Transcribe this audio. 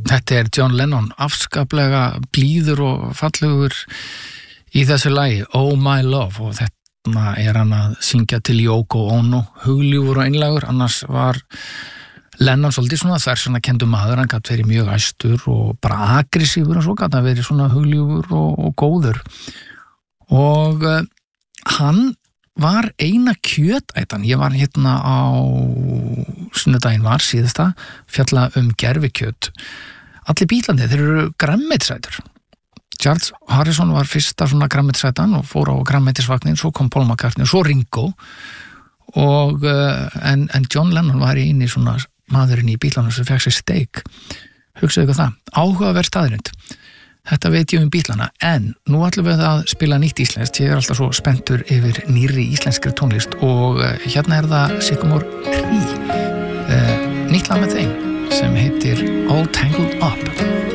Þetta John Lennon, afskaplega blíður og fallegur í þessu lagi, Oh My Love, og þetta hann að syngja til Yoko Ono, hugljúfur og einlægur, annars var Lennon svolítið svona þversagnakendur maður, hann gat verið mjög æstur og bara aggressífur og svo gat hann verið svona hugljúfur og góður. Og hann var eina kjötætan, ég var hérna á sunnudaginn var síðasta, fjalla gervikjöt. Allir Bítlandi, þeir eru grænmetisætur. George Harrison var fyrsta svona grænmetisætan og fór á grænmetisvagnin, svo kom Paul McCartney og svo Ringo og en John Lennon var eini svona maðurinn í Bítlunum sem fekk sér steik. Hugsaðu eitthvað það, áhugaverð staðrind. Þetta veit ég Bítlana, en nú ætlum við að spila nýtt íslenskt. Ég alltaf svo spenntur yfir nýrri íslenskri tónlist og hérna það Sycamore Tree, nýtt lag með þeim sem heitir All Tangled Up.